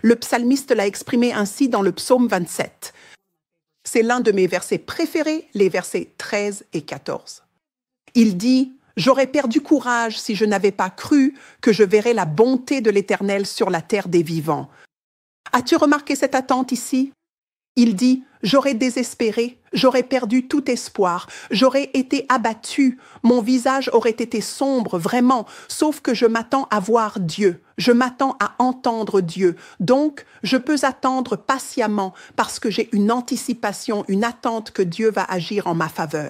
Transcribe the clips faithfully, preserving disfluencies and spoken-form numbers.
Le psalmiste l'a exprimé ainsi dans le psaume vingt-sept. C'est l'un de mes versets préférés, les versets treize et quatorze. Il dit « J'aurais perdu courage si je n'avais pas cru que je verrais la bonté de l'Éternel sur la terre des vivants. » As-tu remarqué cette attente ici? Il dit « J'aurais désespéré, j'aurais perdu tout espoir, j'aurais été abattu, mon visage aurait été sombre, vraiment, sauf que je m'attends à voir Dieu, je m'attends à entendre Dieu. Donc, je peux attendre patiemment parce que j'ai une anticipation, une attente que Dieu va agir en ma faveur. »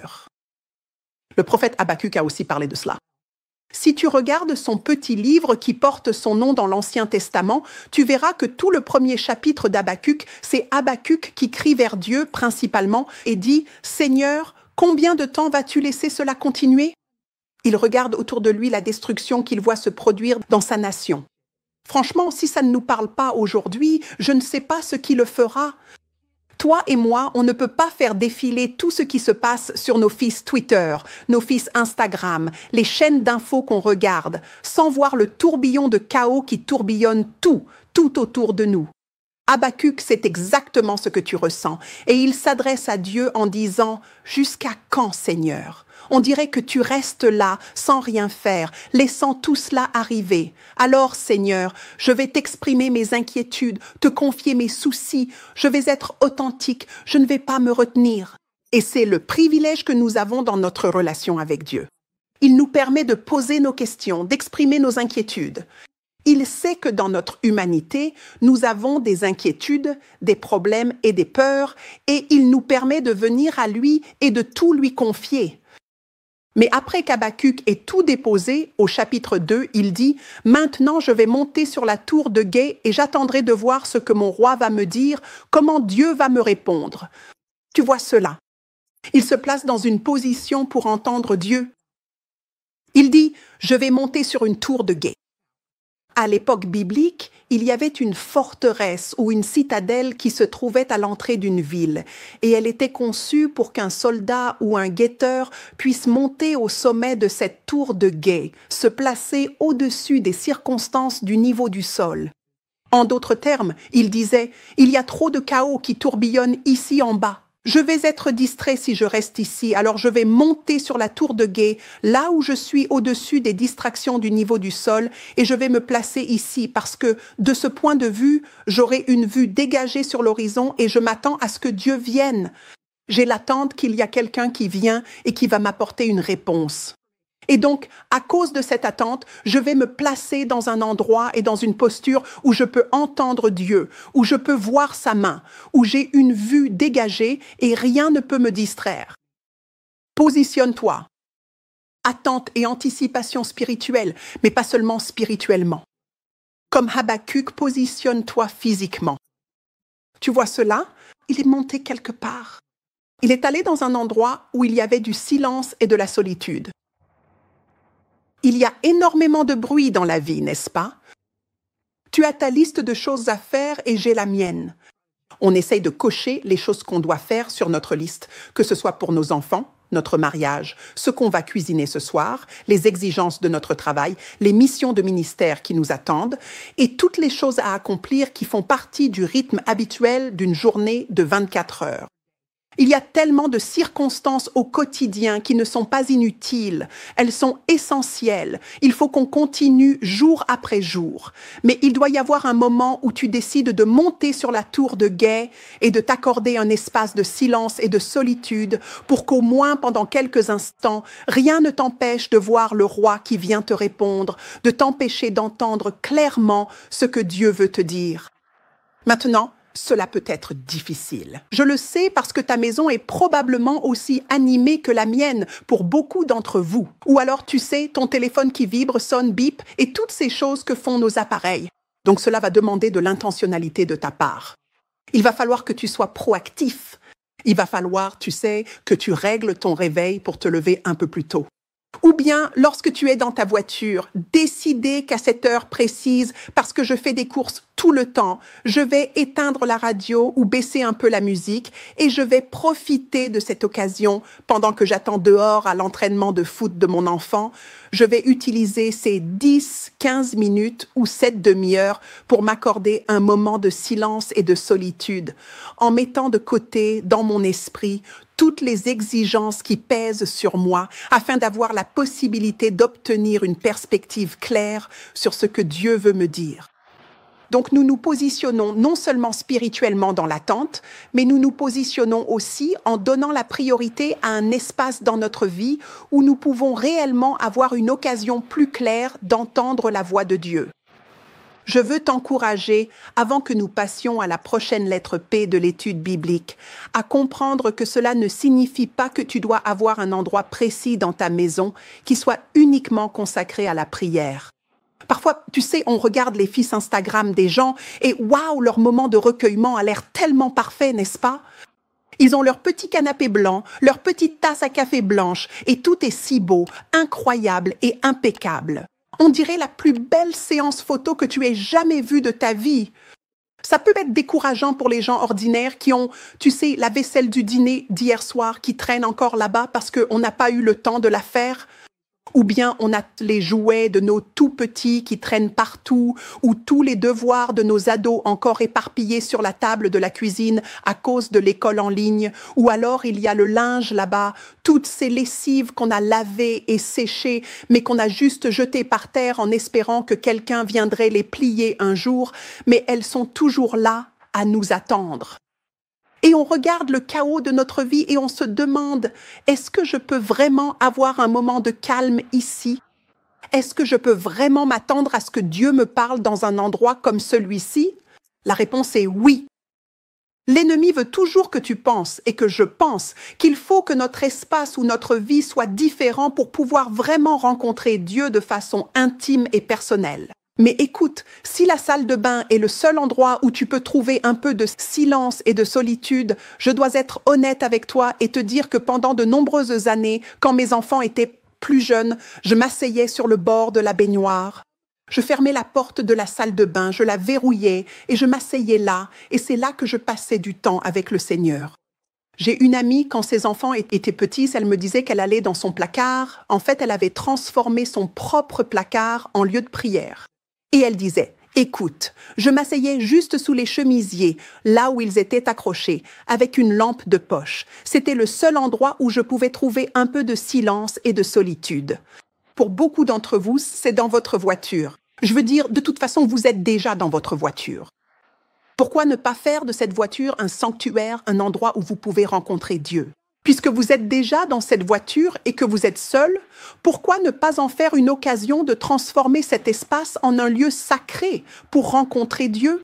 Le prophète Habakkuk a aussi parlé de cela. Si tu regardes son petit livre qui porte son nom dans l'Ancien Testament, tu verras que tout le premier chapitre d'Habakkuk, c'est Habakkuk qui crie vers Dieu principalement et dit « Seigneur, combien de temps vas-tu laisser cela continuer ?» Il regarde autour de lui la destruction qu'il voit se produire dans sa nation. Franchement, si ça ne nous parle pas aujourd'hui, je ne sais pas ce qui le fera. Toi et moi, on ne peut pas faire défiler tout ce qui se passe sur nos fils Twitter, nos fils Instagram, les chaînes d'infos qu'on regarde, sans voir le tourbillon de chaos qui tourbillonne tout, tout autour de nous. Habakkuk, c'est exactement ce que tu ressens. Et il s'adresse à Dieu en disant « Jusqu'à quand, Seigneur ?» On dirait que tu restes là, sans rien faire, laissant tout cela arriver. Alors, Seigneur, je vais t'exprimer mes inquiétudes, te confier mes soucis. Je vais être authentique, je ne vais pas me retenir. Et c'est le privilège que nous avons dans notre relation avec Dieu. Il nous permet de poser nos questions, d'exprimer nos inquiétudes. Il sait que dans notre humanité, nous avons des inquiétudes, des problèmes et des peurs, et il nous permet de venir à lui et de tout lui confier. Mais après qu'Habakkuk ait tout déposé, au chapitre deux, il dit « Maintenant je vais monter sur la tour de guet et j'attendrai de voir ce que mon roi va me dire, comment Dieu va me répondre. » Tu vois cela. Il se place dans une position pour entendre Dieu. Il dit « Je vais monter sur une tour de guet. » À l'époque biblique, il y avait une forteresse ou une citadelle qui se trouvait à l'entrée d'une ville et elle était conçue pour qu'un soldat ou un guetteur puisse monter au sommet de cette tour de guet, se placer au-dessus des circonstances du niveau du sol. En d'autres termes, il disait « Il y a trop de chaos qui tourbillonne ici en bas. Je vais être distrait si je reste ici, alors je vais monter sur la tour de guet, là où je suis au-dessus des distractions du niveau du sol, et je vais me placer ici parce que, de ce point de vue, j'aurai une vue dégagée sur l'horizon et je m'attends à ce que Dieu vienne. J'ai l'attente qu'il y a quelqu'un qui vient et qui va m'apporter une réponse. Et donc, à cause de cette attente, je vais me placer dans un endroit et dans une posture où je peux entendre Dieu, où je peux voir sa main, où j'ai une vue dégagée et rien ne peut me distraire. Positionne-toi. Attente et anticipation spirituelle, mais pas seulement spirituellement. Comme Habakkuk, positionne-toi physiquement. Tu vois cela? Il est monté quelque part. Il est allé dans un endroit où il y avait du silence et de la solitude. Il y a énormément de bruit dans la vie, n'est-ce pas? Tu as ta liste de choses à faire et j'ai la mienne. On essaye de cocher les choses qu'on doit faire sur notre liste, que ce soit pour nos enfants, notre mariage, ce qu'on va cuisiner ce soir, les exigences de notre travail, les missions de ministère qui nous attendent et toutes les choses à accomplir qui font partie du rythme habituel d'une journée de vingt-quatre heures. Il y a tellement de circonstances au quotidien qui ne sont pas inutiles. Elles sont essentielles. Il faut qu'on continue jour après jour. Mais il doit y avoir un moment où tu décides de monter sur la tour de guet et de t'accorder un espace de silence et de solitude pour qu'au moins pendant quelques instants, rien ne t'empêche de voir le roi qui vient te répondre, de t'empêcher d'entendre clairement ce que Dieu veut te dire. Maintenant, cela peut être difficile. Je le sais parce que ta maison est probablement aussi animée que la mienne pour beaucoup d'entre vous. Ou alors, tu sais, ton téléphone qui vibre, sonne, bip, et toutes ces choses que font nos appareils. Donc cela va demander de l'intentionnalité de ta part. Il va falloir que tu sois proactif. Il va falloir, tu sais, que tu règles ton réveil pour te lever un peu plus tôt. Ou bien, lorsque tu es dans ta voiture, décider qu'à cette heure précise, parce que je fais des courses tout le temps, je vais éteindre la radio ou baisser un peu la musique et je vais profiter de cette occasion pendant que j'attends dehors à l'entraînement de foot de mon enfant. Je vais utiliser ces dix, quinze minutes ou cette demi-heure pour m'accorder un moment de silence et de solitude, en mettant de côté, dans mon esprit, toutes les exigences qui pèsent sur moi afin d'avoir la possibilité d'obtenir une perspective claire sur ce que Dieu veut me dire. Donc nous nous positionnons non seulement spirituellement dans l'attente, mais nous nous positionnons aussi en donnant la priorité à un espace dans notre vie où nous pouvons réellement avoir une occasion plus claire d'entendre la voix de Dieu. Je veux t'encourager, avant que nous passions à la prochaine lettre P de l'étude biblique, à comprendre que cela ne signifie pas que tu dois avoir un endroit précis dans ta maison qui soit uniquement consacré à la prière. Parfois, tu sais, on regarde les fils Instagram des gens et waouh, leur moment de recueillement a l'air tellement parfait, n'est-ce pas? Ils ont leur petit canapé blanc, leur petite tasse à café blanche et tout est si beau, incroyable et impeccable. On dirait la plus belle séance photo que tu aies jamais vue de ta vie. Ça peut être décourageant pour les gens ordinaires qui ont, tu sais, la vaisselle du dîner d'hier soir qui traîne encore là-bas parce qu'on n'a pas eu le temps de la faire. Ou bien on a les jouets de nos tout-petits qui traînent partout, ou tous les devoirs de nos ados encore éparpillés sur la table de la cuisine à cause de l'école en ligne, ou alors il y a le linge là-bas, toutes ces lessives qu'on a lavées et séchées, mais qu'on a juste jetées par terre en espérant que quelqu'un viendrait les plier un jour, mais elles sont toujours là à nous attendre. Et on regarde le chaos de notre vie et on se demande, est-ce que je peux vraiment avoir un moment de calme ici? Est-ce que je peux vraiment m'attendre à ce que Dieu me parle dans un endroit comme celui-ci? La réponse est oui. L'ennemi veut toujours que tu penses et que je pense qu'il faut que notre espace ou notre vie soit différent pour pouvoir vraiment rencontrer Dieu de façon intime et personnelle. Mais écoute, si la salle de bain est le seul endroit où tu peux trouver un peu de silence et de solitude, je dois être honnête avec toi et te dire que pendant de nombreuses années, quand mes enfants étaient plus jeunes, je m'asseyais sur le bord de la baignoire. Je fermais la porte de la salle de bain, je la verrouillais et je m'asseyais là, et c'est là que je passais du temps avec le Seigneur. J'ai une amie, quand ses enfants étaient petits, elle me disait qu'elle allait dans son placard. En fait, elle avait transformé son propre placard en lieu de prière. Et elle disait, écoute, je m'asseyais juste sous les chemisiers, là où ils étaient accrochés, avec une lampe de poche. C'était le seul endroit où je pouvais trouver un peu de silence et de solitude. Pour beaucoup d'entre vous, c'est dans votre voiture. Je veux dire, de toute façon, vous êtes déjà dans votre voiture. Pourquoi ne pas faire de cette voiture un sanctuaire, un endroit où vous pouvez rencontrer Dieu? Puisque vous êtes déjà dans cette voiture et que vous êtes seul, pourquoi ne pas en faire une occasion de transformer cet espace en un lieu sacré pour rencontrer Dieu?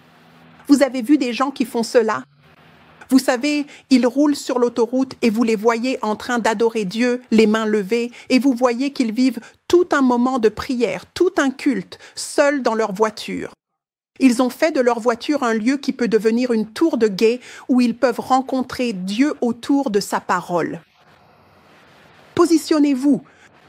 Vous avez vu des gens qui font cela? Vous savez, ils roulent sur l'autoroute et vous les voyez en train d'adorer Dieu, les mains levées, et vous voyez qu'ils vivent tout un moment de prière, tout un culte, seuls dans leur voiture. Ils ont fait de leur voiture un lieu qui peut devenir une tour de guet où ils peuvent rencontrer Dieu autour de sa parole. Positionnez-vous.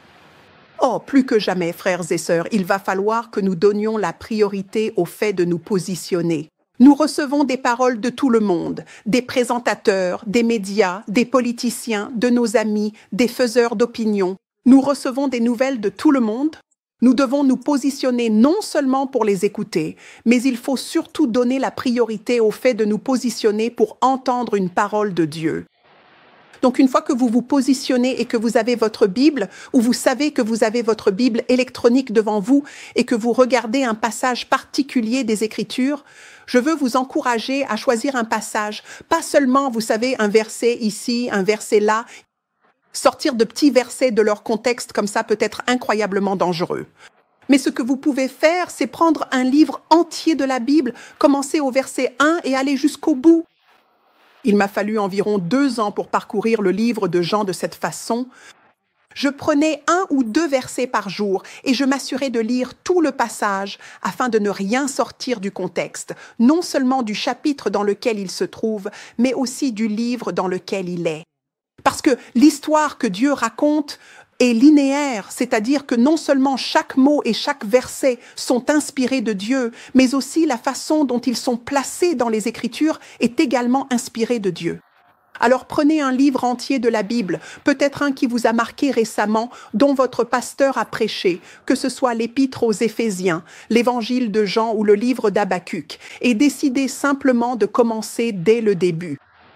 Oh, plus que jamais, frères et sœurs, il va falloir que nous donnions la priorité au fait de nous positionner. Nous recevons des paroles de tout le monde, des présentateurs, des médias, des politiciens, de nos amis, des faiseurs d'opinion. Nous recevons des nouvelles de tout le monde. Nous devons nous positionner non seulement pour les écouter, mais il faut surtout donner la priorité au fait de nous positionner pour entendre une parole de Dieu. Donc une fois que vous vous positionnez et que vous avez votre Bible, ou vous savez que vous avez votre Bible électronique devant vous et que vous regardez un passage particulier des Écritures, je veux vous encourager à choisir un passage, pas seulement, vous savez, un verset ici, un verset là. Sortir de petits versets de leur contexte comme ça peut être incroyablement dangereux. Mais ce que vous pouvez faire, c'est prendre un livre entier de la Bible, commencer au verset un et aller jusqu'au bout. Il m'a fallu environ deux ans pour parcourir le livre de Jean de cette façon. Je prenais un ou deux versets par jour et je m'assurais de lire tout le passage afin de ne rien sortir du contexte, non seulement du chapitre dans lequel il se trouve, mais aussi du livre dans lequel il est. Parce que l'histoire que Dieu raconte est linéaire, c'est-à-dire que non seulement chaque mot et chaque verset sont inspirés de Dieu, mais aussi la façon dont ils sont placés dans les Écritures est également inspirée de Dieu. Alors prenez un livre entier de la Bible, peut-être un qui vous a marqué récemment, dont votre pasteur a prêché, que ce soit l'Épître aux Éphésiens, l'Évangile de Jean ou le livre d'Habacuc, et décidez simplement de commencer dès le début.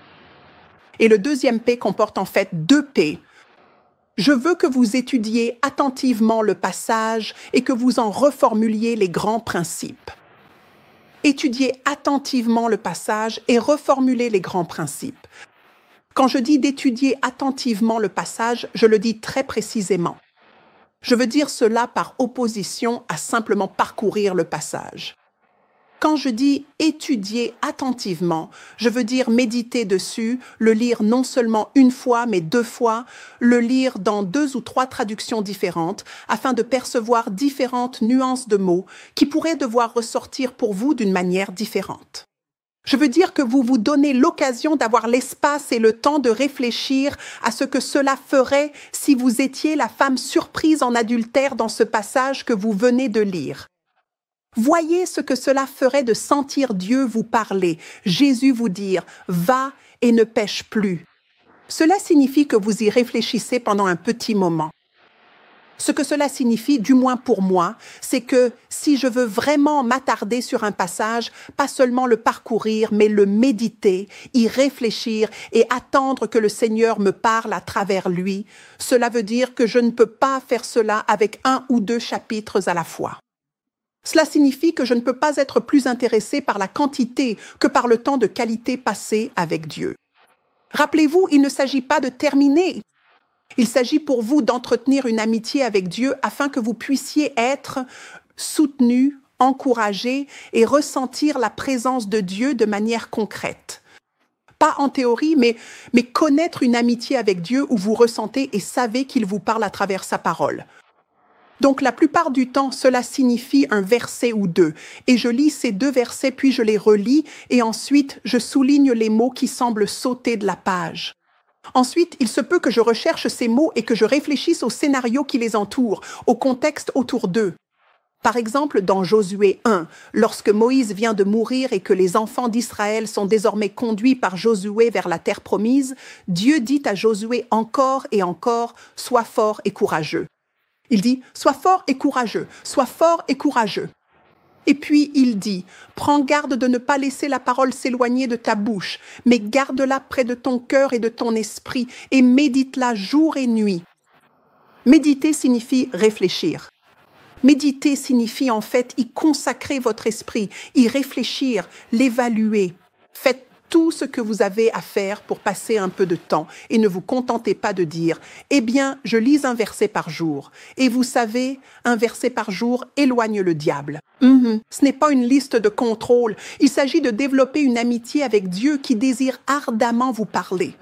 Et le deuxième P comporte en fait deux P. Je veux que vous étudiez attentivement le passage et que vous en reformuliez les grands principes. Étudiez attentivement le passage et reformulez les grands principes. Quand je dis d'étudier attentivement le passage, je le dis très précisément. Je veux dire cela par opposition à simplement parcourir le passage. Quand je dis étudier attentivement, je veux dire méditer dessus, le lire non seulement une fois, mais deux fois, le lire dans deux ou trois traductions différentes, afin de percevoir différentes nuances de mots qui pourraient devoir ressortir pour vous d'une manière différente. Je veux dire que vous vous donnez l'occasion d'avoir l'espace et le temps de réfléchir à ce que cela ferait si vous étiez la femme surprise en adultère dans ce passage que vous venez de lire. Voyez ce que cela ferait de sentir Dieu vous parler, Jésus vous dire « Va et ne pêche plus ». Cela signifie que vous y réfléchissez pendant un petit moment. Ce que cela signifie, du moins pour moi, c'est que si je veux vraiment m'attarder sur un passage, pas seulement le parcourir, mais le méditer, y réfléchir et attendre que le Seigneur me parle à travers lui, cela veut dire que je ne peux pas faire cela avec un ou deux chapitres à la fois. Cela signifie que je ne peux pas être plus intéressé par la quantité que par le temps de qualité passé avec Dieu. Rappelez-vous, il ne s'agit pas de terminer. Il s'agit pour vous d'entretenir une amitié avec Dieu afin que vous puissiez être soutenu, encouragé et ressentir la présence de Dieu de manière concrète. Pas en théorie, mais, mais connaître une amitié avec Dieu où vous ressentez et savez qu'il vous parle à travers sa parole. Donc la plupart du temps, cela signifie un verset ou deux. Et je lis ces deux versets, puis je les relis, et ensuite je souligne les mots qui semblent sauter de la page. Ensuite, il se peut que je recherche ces mots et que je réfléchisse au scénario qui les entoure, au contexte autour d'eux. Par exemple, dans Josué un, lorsque Moïse vient de mourir et que les enfants d'Israël sont désormais conduits par Josué vers la terre promise, Dieu dit à Josué encore et encore « Sois fort et courageux ». Il dit « Sois fort et courageux, sois fort et courageux ». Et puis il dit « Prends garde de ne pas laisser la parole s'éloigner de ta bouche, mais garde-la près de ton cœur et de ton esprit, et médite-la jour et nuit. » Méditer signifie réfléchir. Méditer signifie en fait y consacrer votre esprit, y réfléchir, l'évaluer. Faites tout ce que vous avez à faire pour passer un peu de temps et ne vous contentez pas de dire « Eh bien, je lis un verset par jour. » Et vous savez, un verset par jour éloigne le diable. Mm-hmm. Ce n'est pas une liste de contrôle. Il s'agit de développer une amitié avec Dieu qui désire ardemment vous parler.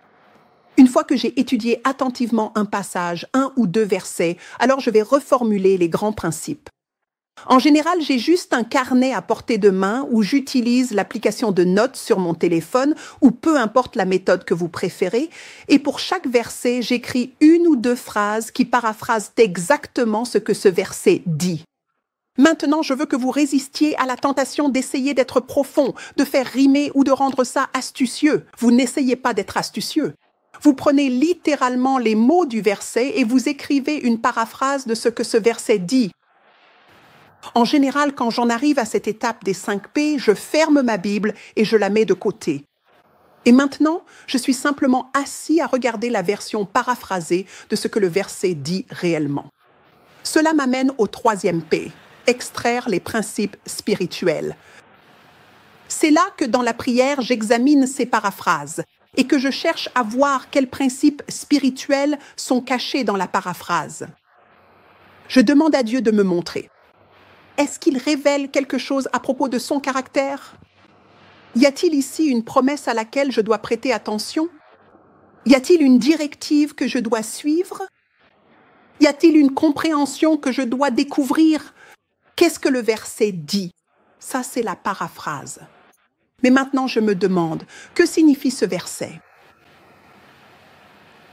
Une fois que j'ai étudié attentivement un passage, un ou deux versets, alors je vais reformuler les grands principes. En général, j'ai juste un carnet à portée de main où j'utilise l'application de notes sur mon téléphone ou peu importe la méthode que vous préférez. Et pour chaque verset, j'écris une ou deux phrases qui paraphrasent exactement ce que ce verset dit. Maintenant, je veux que vous résistiez à la tentation d'essayer d'être profond, de faire rimer ou de rendre ça astucieux. Vous n'essayez pas d'être astucieux. Vous prenez littéralement les mots du verset et vous écrivez une paraphrase de ce que ce verset dit. En général, quand j'en arrive à cette étape des cinq P, je ferme ma Bible et je la mets de côté. Et maintenant, je suis simplement assis à regarder la version paraphrasée de ce que le verset dit réellement. Cela m'amène au troisième P, extraire les principes spirituels. C'est là que dans la prière, j'examine ces paraphrases et que je cherche à voir quels principes spirituels sont cachés dans la paraphrase. Je demande à Dieu de me montrer. Est-ce qu'il révèle quelque chose à propos de son caractère? Y a-t-il ici une promesse à laquelle je dois prêter attention? Y a-t-il une directive que je dois suivre? Y a-t-il une compréhension que je dois découvrir? Qu'est-ce que le verset dit? Ça, c'est la paraphrase. Mais maintenant, je me demande, que signifie ce verset?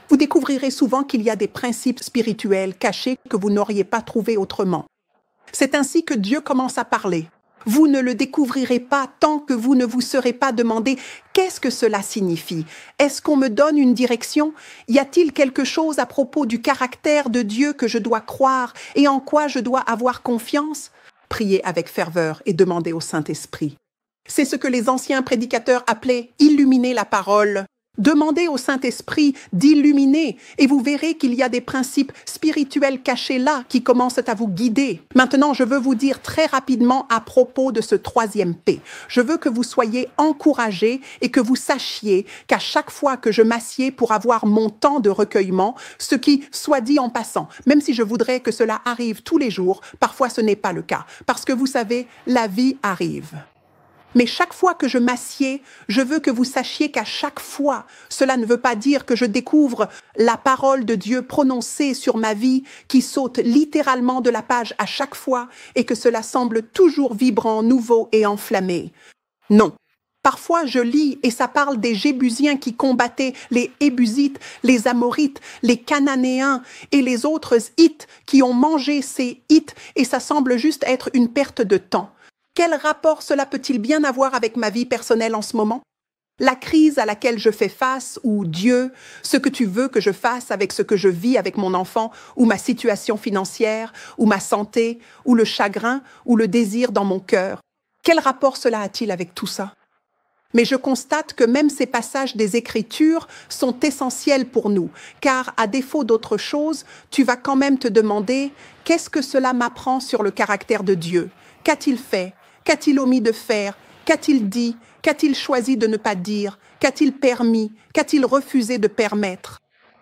Vous découvrirez souvent qu'il y a des principes spirituels cachés que vous n'auriez pas trouvés autrement. C'est ainsi que Dieu commence à parler. Vous ne le découvrirez pas tant que vous ne vous serez pas demandé qu'est-ce que cela signifie. Est-ce qu'on me donne une direction? Y a-t-il quelque chose à propos du caractère de Dieu que je dois croire et en quoi je dois avoir confiance? Priez avec ferveur et demandez au Saint-Esprit. C'est ce que les anciens prédicateurs appelaient illuminer la parole. Demandez au Saint-Esprit d'illuminer et vous verrez qu'il y a des principes spirituels cachés là qui commencent à vous guider. Maintenant, je veux vous dire très rapidement à propos de ce troisième P. Je veux que vous soyez encouragés et que vous sachiez qu'à chaque fois que je m'assieds pour avoir mon temps de recueillement, ce qui, soit dit en passant, même si je voudrais que cela arrive tous les jours, parfois ce n'est pas le cas. Parce que vous savez, la vie arrive. Mais chaque fois que je m'assieds, je veux que vous sachiez qu'à chaque fois, cela ne veut pas dire que je découvre la parole de Dieu prononcée sur ma vie qui saute littéralement de la page à chaque fois et que cela semble toujours vibrant, nouveau et enflammé. Non. Parfois, je lis et ça parle des Jébusiens qui combattaient les Hébusites, les Amorites, les Cananéens et les autres Hittes qui ont mangé ces Hittes et ça semble juste être une perte de temps. Quel rapport cela peut-il bien avoir avec ma vie personnelle en ce moment? La crise à laquelle je fais face, ou Dieu, ce que tu veux que je fasse avec ce que je vis avec mon enfant, ou ma situation financière, ou ma santé, ou le chagrin, ou le désir dans mon cœur. Quel rapport cela a-t-il avec tout ça? Mais je constate que même ces passages des Écritures sont essentiels pour nous, car à défaut d'autre chose, tu vas quand même te demander « Qu'est-ce que cela m'apprend sur le caractère de Dieu? Qu'a-t-il fait? Qu'a-t-il omis de faire? Qu'a-t-il dit? Qu'a-t-il choisi de ne pas dire? Qu'a-t-il permis? Qu'a-t-il refusé de permettre? »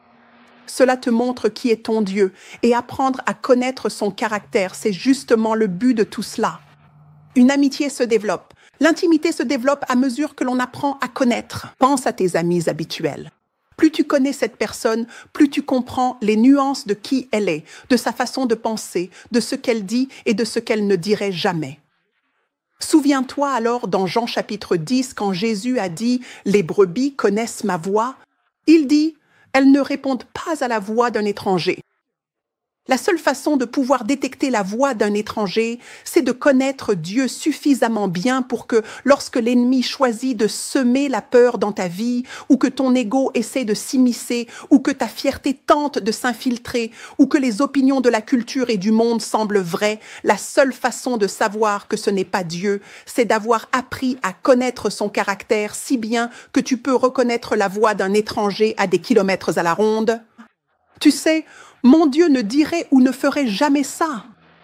Cela te montre qui est ton Dieu, et apprendre à connaître son caractère, c'est justement le but de tout cela. Une amitié se développe. L'intimité se développe à mesure que l'on apprend à connaître. Pense à tes amis habituels. Plus tu connais cette personne, plus tu comprends les nuances de qui elle est, de sa façon de penser, de ce qu'elle dit et de ce qu'elle ne dirait jamais. Souviens-toi alors dans Jean chapitre dix, quand Jésus a dit « Les brebis connaissent ma voix », il dit « Elles ne répondent pas à la voix d'un étranger ». La seule façon de pouvoir détecter la voix d'un étranger, c'est de connaître Dieu suffisamment bien pour que, lorsque l'ennemi choisit de semer la peur dans ta vie, ou que ton ego essaie de s'immiscer, ou que ta fierté tente de s'infiltrer, ou que les opinions de la culture et du monde semblent vraies, la seule façon de savoir que ce n'est pas Dieu, c'est d'avoir appris à connaître son caractère si bien que tu peux reconnaître la voix d'un étranger à des kilomètres à la ronde. Tu sais, mon Dieu ne dirait ou ne ferait jamais ça.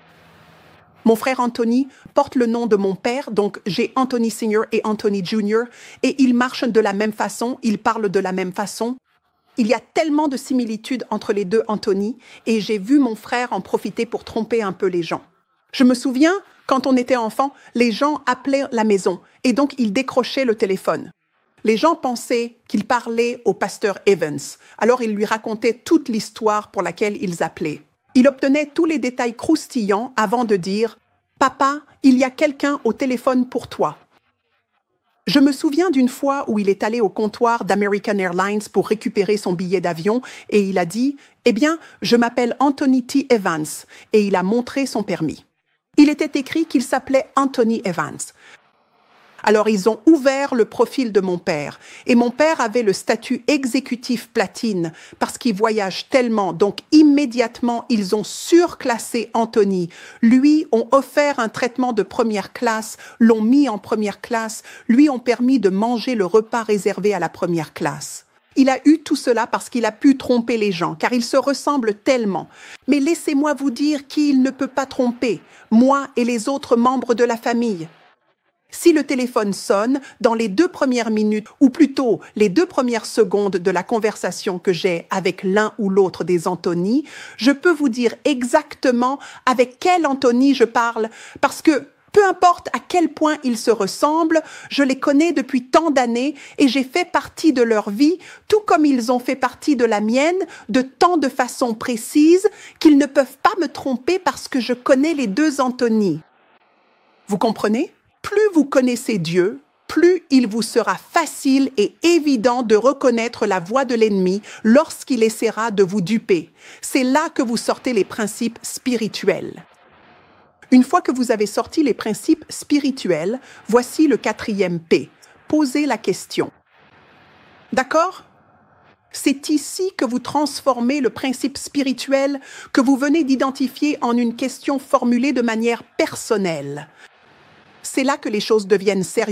Mon frère Anthony porte le nom de mon père, donc j'ai Anthony Senior et Anthony Junior, et ils marchent de la même façon, ils parlent de la même façon. Il y a tellement de similitudes entre les deux Anthony, et j'ai vu mon frère en profiter pour tromper un peu les gens. Je me souviens, quand on était enfant, les gens appelaient la maison, et donc ils décrochaient le téléphone. Les gens pensaient qu'il parlait au pasteur Evans, alors ils lui racontaient toute l'histoire pour laquelle ils appelaient. Il obtenait tous les détails croustillants avant de dire « Papa, il y a quelqu'un au téléphone pour toi ». Je me souviens d'une fois où il est allé au comptoir d'American Airlines pour récupérer son billet d'avion et il a dit « Eh bien, je m'appelle Anthony T. Evans » et il a montré son permis. Il était écrit qu'il s'appelait Anthony Evans. Alors, ils ont ouvert le profil de mon père. Et mon père avait le statut exécutif platine parce qu'il voyage tellement. Donc, immédiatement, ils ont surclassé Anthony. Lui, ont offert un traitement de première classe, l'ont mis en première classe, lui ont permis de manger le repas réservé à la première classe. Il a eu tout cela parce qu'il a pu tromper les gens, car ils se ressemblent tellement. Mais laissez-moi vous dire qui il ne peut pas tromper, moi et les autres membres de la famille. Si le téléphone sonne, dans les deux premières minutes, ou plutôt les deux premières secondes de la conversation que j'ai avec l'un ou l'autre des Anthony, je peux vous dire exactement avec quel Anthony je parle, parce que peu importe à quel point ils se ressemblent, je les connais depuis tant d'années et j'ai fait partie de leur vie, tout comme ils ont fait partie de la mienne, de tant de façons précises qu'ils ne peuvent pas me tromper parce que je connais les deux Anthony. Vous comprenez ? Plus vous connaissez Dieu, plus il vous sera facile et évident de reconnaître la voix de l'ennemi lorsqu'il essaiera de vous duper. C'est là que vous sortez les principes spirituels. Une fois que vous avez sorti les principes spirituels, voici le quatrième P. Posez la question. D'accord? C'est ici que vous transformez le principe spirituel que vous venez d'identifier en une question formulée de manière personnelle. C'est là que les choses deviennent sérieuses.